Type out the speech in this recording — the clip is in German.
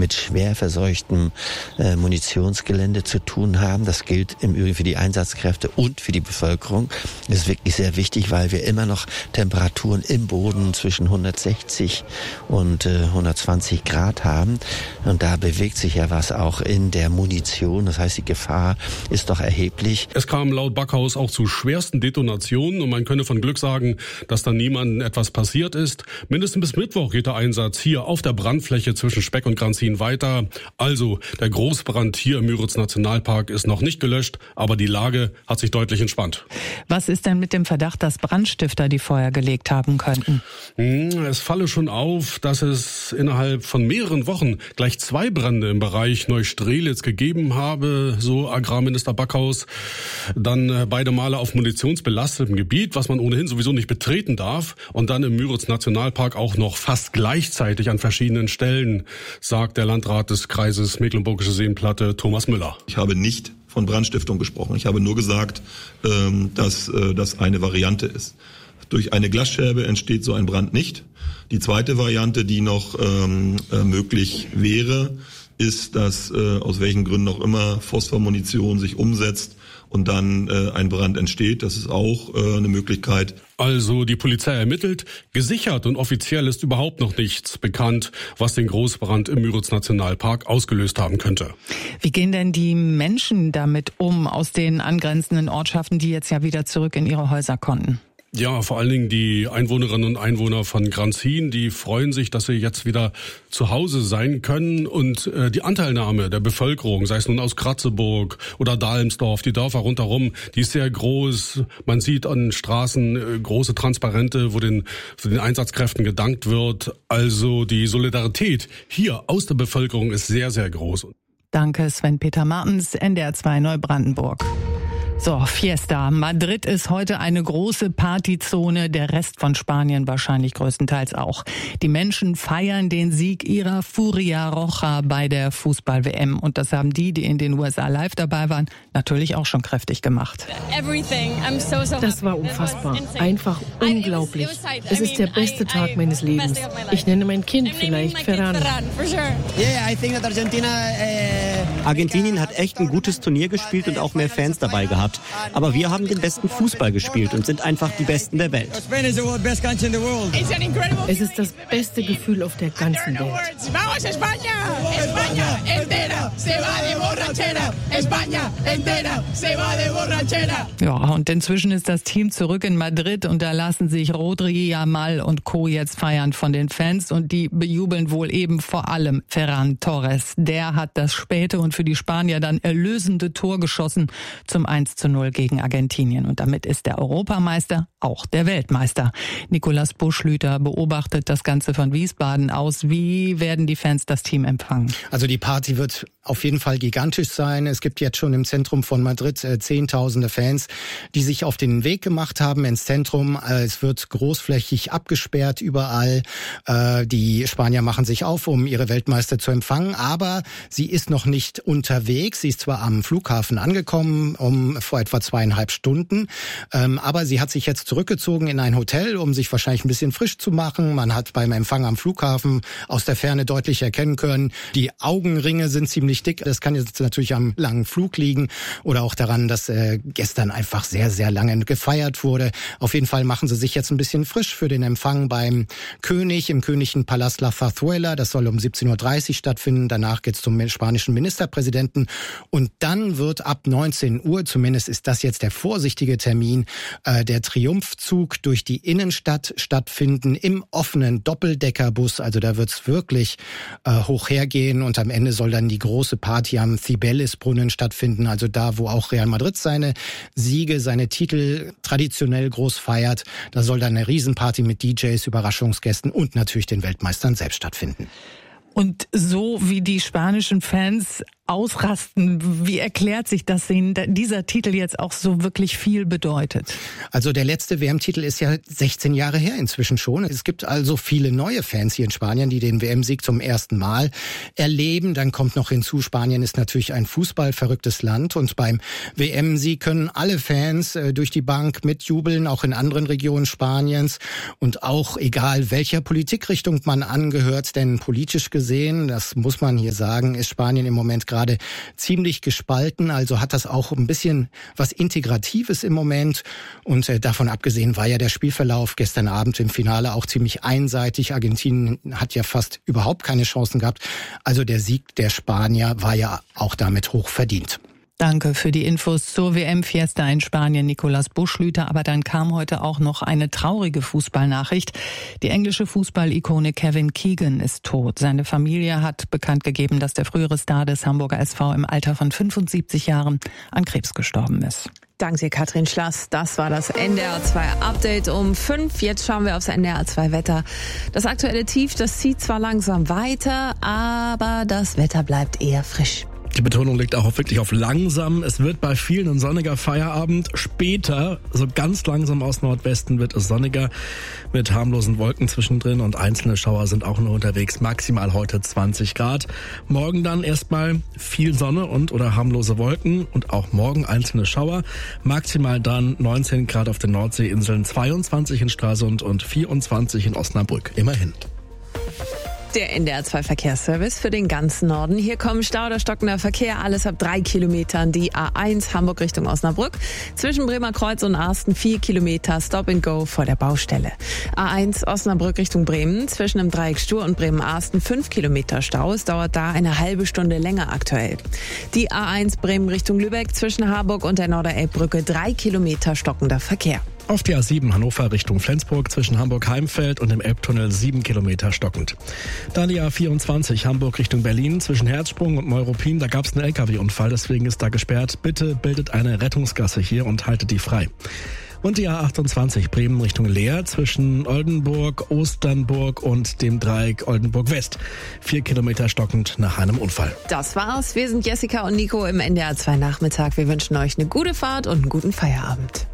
mit schwer verseuchtem Munitionsgelände zu tun haben. Das gilt im Übrigen für die Einsatzkräfte und für die Bevölkerung. Das ist wirklich sehr wichtig, weil wir immer noch Temperaturen im Boden zwischen 160 und 120 Grad haben. Und da bewegt sich ja was auch in der Munition. Das heißt, die Gefahr ist doch erheblich. Es kam laut Backhaus auch zu schwersten Detonationen und man könne von Glück sagen, dass da niemandem etwas passiert ist. Mindestens bis Mittwoch geht der Einsatz hier auf der Brandfläche zwischen Speck und Granzin weiter. Also der Großbrand hier im Müritz-Nationalpark ist noch nicht gelöscht, aber die Lage hat sich deutlich entspannt. Was ist denn mit dem Verdacht, dass Brandstifter die Feuer gelegt haben könnten? Es falle schon auf, dass es innerhalb von mehreren Wochen gleich 2 Brände im Bereich Neustrelitz gegeben habe, so Agrarminister Backhaus. Dann beide Male auf munitionsbelastetem Gebiet, was man ohnehin sowieso nicht betreten darf. Und dann im Müritz-Nationalpark auch noch fast gleichzeitig an verschiedenen Stellen, sagt der Landrat des Kreises Mecklenburgische Seenplatte, Thomas Müller. Ich habe nicht von Brandstiftung gesprochen. Ich habe nur gesagt, dass das eine Variante ist. Durch eine Glasscherbe entsteht so ein Brand nicht. Die zweite Variante, die noch möglich wäre, ist, dass aus welchen Gründen auch immer Phosphormunition sich umsetzt und dann ein Brand entsteht. Das ist auch eine Möglichkeit. Also die Polizei ermittelt. Gesichert und offiziell ist überhaupt noch nichts bekannt, was den Großbrand im Müritz-Nationalpark ausgelöst haben könnte. Wie gehen denn die Menschen damit um aus den angrenzenden Ortschaften, die jetzt ja wieder zurück in ihre Häuser konnten? Ja, vor allen Dingen die Einwohnerinnen und Einwohner von Granzin, die freuen sich, dass sie jetzt wieder zu Hause sein können. Und die Anteilnahme der Bevölkerung, sei es nun aus Kratzeburg oder Dalmsdorf, die Dörfer rundherum, die ist sehr groß. Man sieht an Straßen große Transparente, wo den Einsatzkräften gedankt wird. Also die Solidarität hier aus der Bevölkerung ist sehr, sehr groß. Danke, Sven-Peter Martens, NDR 2 Neubrandenburg. So, Fiesta. Madrid ist heute eine große Partyzone, der Rest von Spanien wahrscheinlich größtenteils auch. Die Menschen feiern den Sieg ihrer Furia Roja bei der Fußball-WM. Und das haben die in den USA live dabei waren, natürlich auch schon kräftig gemacht. Das war unfassbar. Einfach unglaublich. Es ist der beste Tag meines Lebens. Ich nenne mein Kind vielleicht Ferran. Argentinien hat echt ein gutes Turnier gespielt und auch mehr Fans dabei gehabt. Aber wir haben den besten Fußball gespielt und sind einfach die Besten der Welt. Es ist das beste Gefühl auf der ganzen Welt. Ja, und inzwischen ist das Team zurück in Madrid und da lassen sich Rodri, Yamal und Co. jetzt feiern von den Fans und die bejubeln wohl eben vor allem Ferran Torres. Der hat das späte und für die Spanier dann erlösende Tor geschossen zum 1:0 gegen Argentinien. Und damit ist der Europameister auch der Weltmeister. Nikolaus Buschlüter beobachtet das Ganze von Wiesbaden aus. Wie werden die Fans das Team empfangen? Also die Party wird auf jeden Fall gigantisch sein. Es gibt jetzt schon im Zentrum von Madrid Zehntausende Fans, die sich auf den Weg gemacht haben ins Zentrum. Es wird großflächig abgesperrt überall. Die Spanier machen sich auf, um ihre Weltmeister zu empfangen, aber sie ist noch nicht unterwegs. Sie ist zwar am Flughafen angekommen, vor etwa 2,5 Stunden, aber sie hat sich jetzt zurückgezogen in ein Hotel, um sich wahrscheinlich ein bisschen frisch zu machen. Man hat beim Empfang am Flughafen aus der Ferne deutlich erkennen können, die Augenringe sind ziemlich dick. Das kann jetzt natürlich am langen Flug liegen oder auch daran, dass gestern einfach sehr, sehr lange gefeiert wurde. Auf jeden Fall machen sie sich jetzt ein bisschen frisch für den Empfang beim König im königlichen Palast La Zarzuela. Das soll um 17:30 Uhr stattfinden. Danach geht's zum spanischen Ministerpräsidenten. Und dann wird ab 19 Uhr, zumindest ist das jetzt der vorsichtige Termin, der Triumphzug durch die Innenstadt stattfinden im offenen Doppeldeckerbus. Also da wird's wirklich hoch hergehen und am Ende soll dann die große Party am Cibeles-Brunnen stattfinden. Also da, wo auch Real Madrid seine Siege, seine Titel traditionell groß feiert. Da soll dann eine Riesenparty mit DJs, Überraschungsgästen und natürlich den Weltmeistern selbst stattfinden. Und so wie die spanischen Fans ausrasten. Wie erklärt sich das, dieser Titel jetzt auch so wirklich viel bedeutet? Also der letzte WM-Titel ist ja 16 Jahre her inzwischen schon. Es gibt also viele neue Fans hier in Spanien, die den WM-Sieg zum ersten Mal erleben. Dann kommt noch hinzu, Spanien ist natürlich ein fußballverrücktes Land und beim WM-Sieg können alle Fans durch die Bank mitjubeln, auch in anderen Regionen Spaniens und auch egal welcher Politikrichtung man angehört, denn politisch gesehen, das muss man hier sagen, ist Spanien im Moment gerade ziemlich gespalten, also hat das auch ein bisschen was Integratives im Moment und davon abgesehen war ja der Spielverlauf gestern Abend im Finale auch ziemlich einseitig. Argentinien hat ja fast überhaupt keine Chancen gehabt, also der Sieg der Spanier war ja auch damit hoch verdient. Danke für die Infos zur WM-Fiesta in Spanien, Nikolaus Buschlüter. Aber dann kam heute auch noch eine traurige Fußballnachricht. Die englische Fußballikone Kevin Keegan ist tot. Seine Familie hat bekannt gegeben, dass der frühere Star des Hamburger SV im Alter von 75 Jahren an Krebs gestorben ist. Danke dir, Katrin Schlass. Das war das NDR 2 Update um 5. Jetzt schauen wir aufs NDR 2 Wetter. Das aktuelle Tief, das zieht zwar langsam weiter, aber das Wetter bleibt eher frisch. Die Betonung liegt auch wirklich auf langsam. Es wird bei vielen ein sonniger Feierabend. Später, so ganz langsam aus Nordwesten, wird es sonniger mit harmlosen Wolken zwischendrin und einzelne Schauer sind auch nur unterwegs. Maximal heute 20 Grad. Morgen dann erstmal viel Sonne oder harmlose Wolken und auch morgen einzelne Schauer. Maximal dann 19 Grad auf den Nordseeinseln, 22 in Stralsund und 24 in Osnabrück. Immerhin. Der NDR 2 Verkehrsservice für den ganzen Norden. Hier kommen Stau oder stockender Verkehr, alles ab 3 Kilometern. Die A1 Hamburg Richtung Osnabrück. Zwischen Bremerkreuz und Arsten 4 Kilometer Stop and Go vor der Baustelle. A1 Osnabrück Richtung Bremen. Zwischen dem Dreieck Stur und Bremen-Arsten 5 Kilometer Stau. Es dauert da eine halbe Stunde länger aktuell. Die A1 Bremen Richtung Lübeck. Zwischen Harburg und der Norderelbbrücke 3 Kilometer stockender Verkehr. Auf die A7 Hannover Richtung Flensburg zwischen Hamburg-Heimfeld und dem Elbtunnel 7 Kilometer stockend. Dann die A24 Hamburg Richtung Berlin zwischen Herzsprung und Neuruppin. Da gab es einen LKW-Unfall, deswegen ist da gesperrt. Bitte bildet eine Rettungsgasse hier und haltet die frei. Und die A28 Bremen Richtung Leer zwischen Oldenburg, Osternburg und dem Dreieck Oldenburg West. 4 Kilometer stockend nach einem Unfall. Das war's. Wir sind Jessica und Nico im NDR 2 Nachmittag. Wir wünschen euch eine gute Fahrt und einen guten Feierabend.